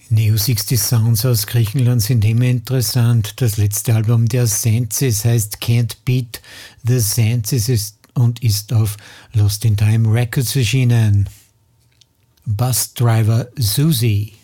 Neo 60 Sounds aus Griechenland sind immer interessant. Das letzte Album der Senses heißt Can't Beat the Senses und ist auf Lost in Time Records erschienen. Bus Driver Susie.